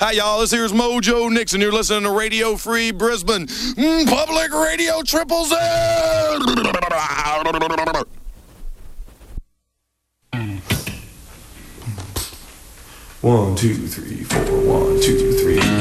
Hi, y'all. This here's Mojo Nixon. You're listening to Radio Free Brisbane. Public Radio Triple Z. 1, 2, 3, 4. 1, 2, 3.